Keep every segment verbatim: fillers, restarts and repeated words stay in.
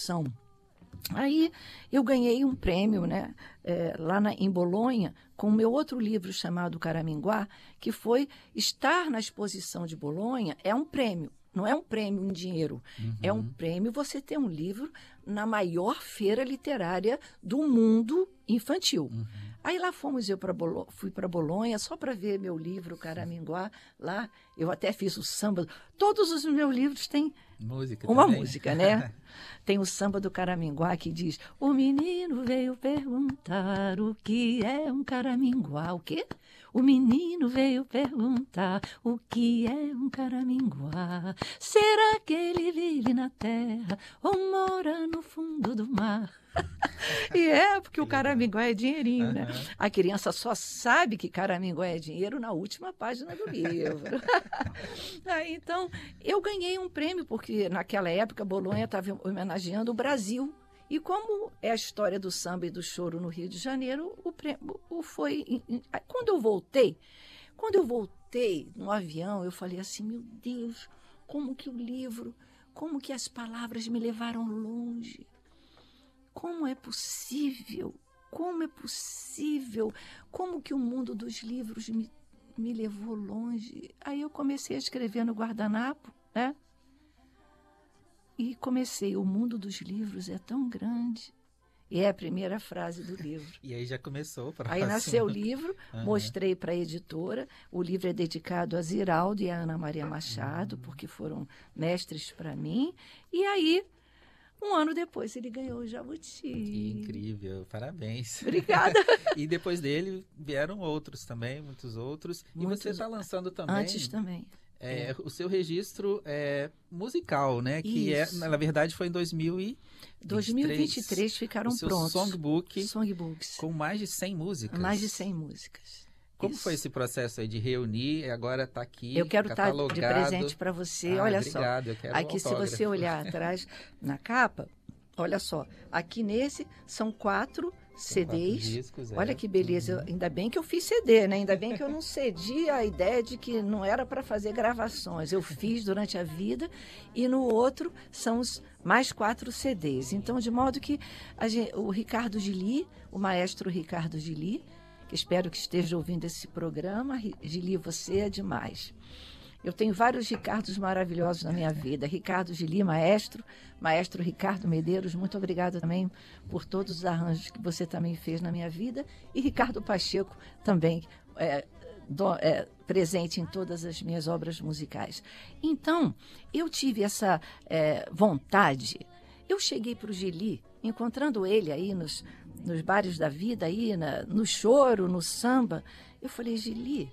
exposição. Aí eu ganhei um prêmio, né, é, lá na, em Bolonha, com o meu outro livro chamado Caraminguá, que foi estar na exposição de Bolonha, é um prêmio, não é um prêmio em dinheiro, uhum. é um prêmio você ter um livro na maior feira literária do mundo infantil. Uhum. Aí lá fomos, eu pra Bolo, fui para Bolonha só para ver meu livro Caraminguá, lá eu até fiz o samba, todos os meus livros têm música uma também. música, né? Tem o samba do Caraminguá que diz: o menino veio perguntar o que é um caraminguá. O quê? O menino veio perguntar o que é um caraminguá. Será que ele vive na terra ou mora no fundo do mar? E é, porque o caraminguá é dinheirinho, uhum. né? A criança só sabe que caraminguá é dinheiro na última página do livro. Aí, então, eu ganhei um prêmio, porque naquela época Bolonha estava homenageando o Brasil. E como é a história do samba e do choro no Rio de Janeiro, o prêmio o foi... Quando eu voltei, quando eu voltei no avião, eu falei assim, meu Deus, como que o livro, como que as palavras me levaram longe. Como é possível? Como é possível? Como que o mundo dos livros me, me levou longe? Aí eu comecei a escrever no guardanapo, né? E comecei, o mundo dos livros é tão grande. E é a primeira frase do livro. E aí já começou. Aí nasceu o livro, uhum. mostrei para a editora. O livro é dedicado a Ziraldo e a Ana Maria Machado, uhum. porque foram mestres para mim. E aí... Um ano depois ele ganhou o Jabuti. Que incrível, parabéns. Obrigada. E depois dele vieram outros também, muitos outros. Muitos... E você está lançando também... Antes também. É, é. O seu registro é musical, né? Que Isso. é, na verdade foi em dois mil e vinte e três. dois mil e vinte e três ficaram o seu prontos. Songbook. Songbooks. Com mais de cem músicas. Mais de cem músicas. Como Isso. foi esse processo aí de reunir e agora está aqui Eu quero estar catalogado. de presente para você. Ah, Olha obrigado, só. eu quero aqui, um se você olhar atrás na capa, olha só. Aqui nesse são quatro C Ds. Quatro discos, Olha é. que beleza. Uhum. Ainda bem que eu fiz C D, né? Ainda bem que eu não cedi a ideia de que não era para fazer gravações. Eu fiz durante a vida e no outro são os mais quatro C Ds. Então, de modo que a gente, o Ricardo Gili, o maestro Ricardo Gili, que espero que esteja ouvindo esse programa. Gili, você é demais. Eu tenho vários Ricardos maravilhosos na minha vida. Ricardo Gili, maestro, maestro Ricardo Medeiros, muito obrigada também por todos os arranjos que você também fez na minha vida. E Ricardo Pacheco também, é, do, é, presente em todas as minhas obras musicais. Então, eu tive essa é, vontade. Eu cheguei para o Gili, encontrando ele aí nos, nos bares da vida, aí na, no choro, no samba. Eu falei, Gili,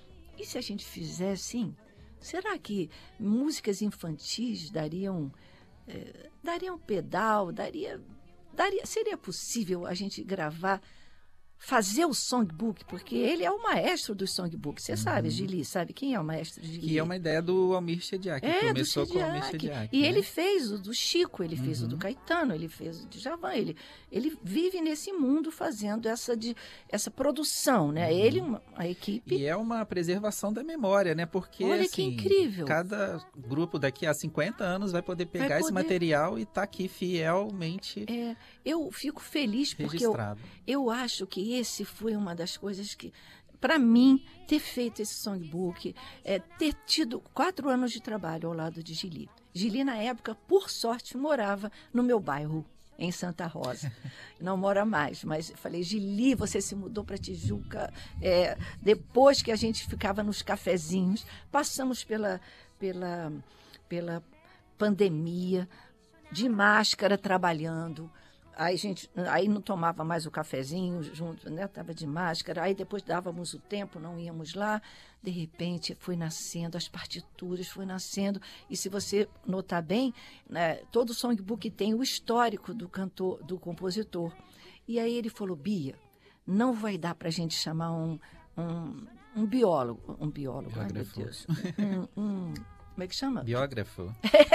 e se a gente fizer assim? Será que músicas infantis dariam, é, dariam pedal, daria, daria, seria possível a gente gravar, fazer o songbook, porque ele é o maestro dos songbooks. Você uhum. sabe, Gili, sabe quem é o maestro Gili? Que é uma ideia do Almir Shediac, é, começou com o Almir Shediac. E né? ele fez o do Chico, ele fez uhum. o do Caetano, ele fez o de Djavan, ele, ele vive nesse mundo fazendo essa, de, essa produção, né? Uhum. Ele, a equipe... E é uma preservação da memória, né? Porque, olha assim, que incrível. Cada grupo daqui a cinquenta anos vai poder pegar vai poder... esse material e tá aqui fielmente é, eu fico feliz porque eu, eu acho que esse foi uma das coisas que, para mim, ter feito esse songbook, é, ter tido quatro anos de trabalho ao lado de Gili. Gili, na época, por sorte, morava no meu bairro, em Santa Rosa. Não mora mais, mas eu falei, Gili, você se mudou para Tijuca. É, depois que a gente ficava nos cafezinhos, passamos pela, pela, pela pandemia, de máscara, trabalhando. Aí, gente, aí não tomava mais o cafezinho junto, né? Estava de máscara. Aí depois dávamos o tempo, não íamos lá. De repente, foi nascendo as partituras, foi nascendo. E se você notar bem, né, todo songbook tem o histórico do cantor, do compositor. E aí ele falou, Bia, não vai dar para a gente chamar um, um, um biólogo. Um biólogo, ai meu Deus. Um, um, como é que chama? Biógrafo.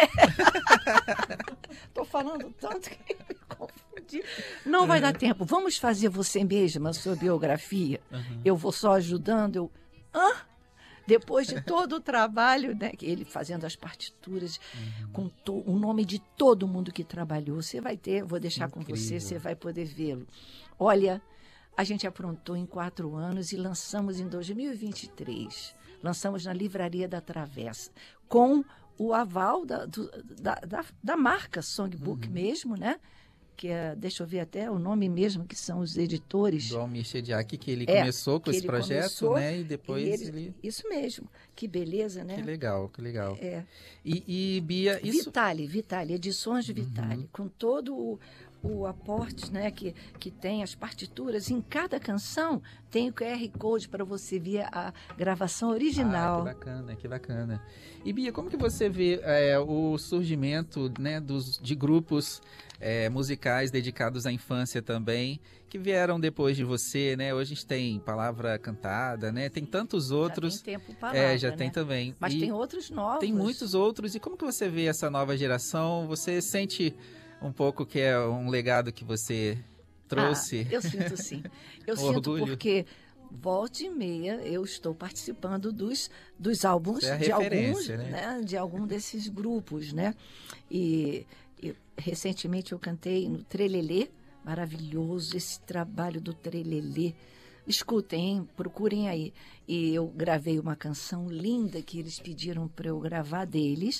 Estou falando tanto que me confundi. Não vai dar tempo. Vamos fazer você mesma a sua biografia. Uhum. Eu vou só ajudando. Eu, hã? Depois de todo o trabalho, né, que ele fazendo as partituras, uhum. com to, o nome de todo mundo que trabalhou, você vai ter, vou deixar Incrível. com você, você vai poder vê-lo. Olha, a gente aprontou em quatro anos e lançamos em dois mil e vinte e três. Lançamos na Livraria da Travessa, com o aval da, do, da, da, da marca Songbook uhum. mesmo, né? Que é, deixa eu ver até o nome mesmo, que são os editores. Do Almir Shediac, que ele é, começou com esse projeto, começou, né? E depois e ele, ele... Isso mesmo, que beleza, né? Que legal, que legal. É. E, e Bia, isso... Vitale, Vitale, Edições de Vitale, uhum. com todo o, o aporte, né? Que, que tem as partituras. Em cada canção tem o Q R Code para você ver a gravação original. Ah, que bacana, que bacana. E Bia, como que você vê é, o surgimento, né, dos, de grupos é, musicais dedicados à infância também, que vieram depois de você, né? Hoje a gente tem Palavra Cantada, né? Tem tantos outros. Já tem tempo palavra, É, já né? tem também. Mas e tem outros novos. Tem muitos outros. E como que você vê essa nova geração? Você sente um pouco que é um legado que você trouxe? Ah, eu sinto sim. Eu sinto orgulho. Porque... Volta e meia, eu estou participando dos, dos álbuns é de alguns, né? né, de algum desses grupos, né? E, e recentemente eu cantei no Trelelê, maravilhoso esse trabalho do Trelelê. Escutem, hein? Procurem aí. E eu gravei uma canção linda que eles pediram para eu gravar deles.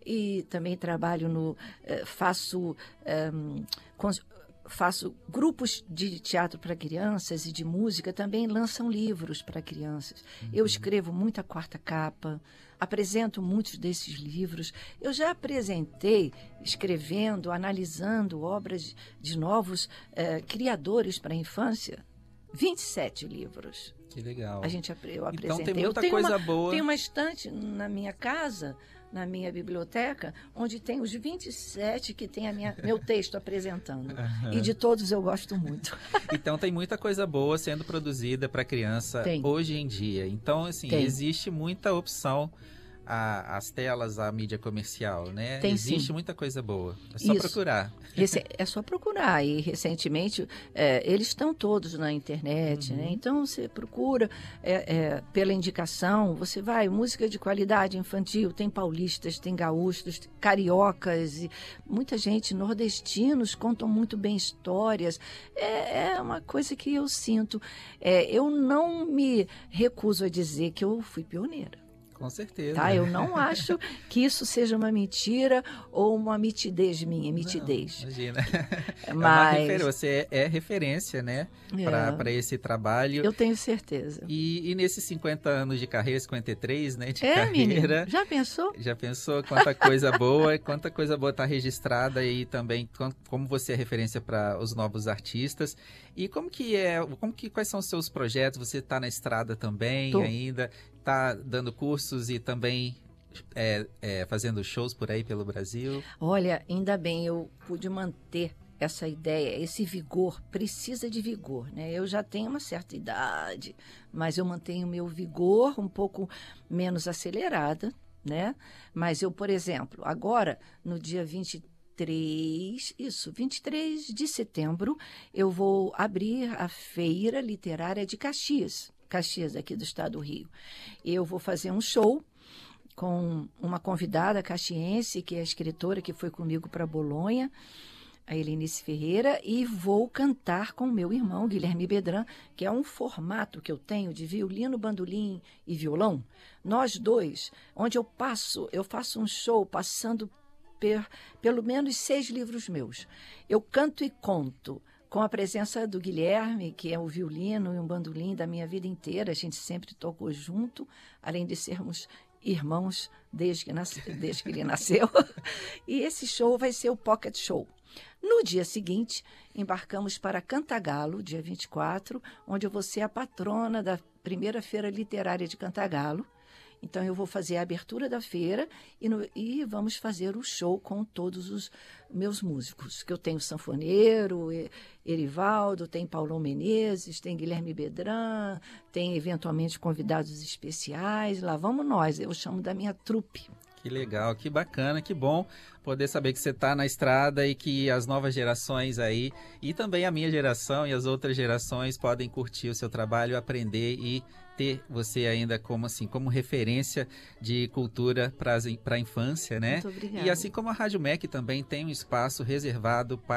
E também trabalho no, eh, faço um, cons- Faço grupos de teatro para crianças e de música, também lançam livros para crianças. Uhum. Eu escrevo muita quarta capa, apresento muitos desses livros. Eu já apresentei, escrevendo, analisando obras de novos eh, criadores para a infância, vinte e sete livros. Que legal. A gente, eu apresentei. Então tem muita eu tenho coisa uma, boa. Tem uma estante na minha casa, na minha biblioteca, onde tem os vinte e sete que tem a minha, meu texto apresentando. Uhum. E de todos eu gosto muito. Então tem muita coisa boa sendo produzida para criança tem. hoje em dia. Então, assim, tem. existe muita opção a, as telas, a mídia comercial, né? Tem, existe sim. muita coisa boa. É só Isso. procurar. Rece- é só procurar. E recentemente é, eles estão todos na internet, uhum. né? Então você procura é, é, pela indicação, você vai, música de qualidade infantil, tem paulistas, tem gaúchos, tem cariocas, e muita gente, nordestinos, contam muito bem histórias. É, é uma coisa que eu sinto. É, eu não me recuso a dizer que eu fui pioneira. Com certeza. Tá? Eu não acho que isso seja uma mentira ou uma mitidez minha, mitidez. Não, imagina. Mas... É refer... Você é, é referência, né? É. Para esse trabalho. Eu tenho certeza. E, e nesses cinquenta anos de carreira, cinquenta e três, né? De é, carreira. Menina, já pensou? Já pensou quanta coisa boa, quanta coisa boa está registrada e também como você é referência para os novos artistas. E como que é, como que, quais são os seus projetos? Você está na estrada também Tô. ainda? Está dando cursos e também é, é, fazendo shows por aí pelo Brasil? Olha, ainda bem, eu pude manter essa ideia, esse vigor, precisa de vigor, né? Eu já tenho uma certa idade, mas eu mantenho o meu vigor um pouco menos acelerada, né? Mas eu, por exemplo, agora, no dia vinte e três, isso, vinte e três de setembro, eu vou abrir a Feira Literária de Caxias, Caxias, aqui do estado do Rio. Eu vou fazer um show com uma convidada caxiense, que é a escritora que foi comigo para Bolonha, a Helenice Ferreira, e vou cantar com meu irmão, Guilherme Bedran, que é um formato que eu tenho de violino, bandolim e violão. Nós dois, onde eu passo, eu faço um show passando per, pelo menos seis livros meus. Eu canto e conto, com a presença do Guilherme, que é o violino e um bandolim da minha vida inteira. A gente sempre tocou junto, além de sermos irmãos desde que, nasce, desde que ele nasceu. E esse show vai ser o Pocket Show. No dia seguinte, embarcamos para Cantagalo, dia vinte e quatro, onde eu vou ser a patrona da primeira feira literária de Cantagalo. Então, eu vou fazer a abertura da feira e, no, e vamos fazer o show com todos os meus músicos, que eu tenho sanfoneiro, Erivaldo, tem Paulão Menezes, tem Guilherme Bedran, tem eventualmente convidados especiais. Lá vamos nós, eu chamo da minha trupe. Que legal, que bacana, que bom poder saber que você está na estrada e que as novas gerações aí, e também a minha geração e as outras gerações podem curtir o seu trabalho, aprender e ter você ainda como assim, como referência de cultura para a infância, né? Muito obrigada. E assim como a Rádio M E C também tem um espaço reservado para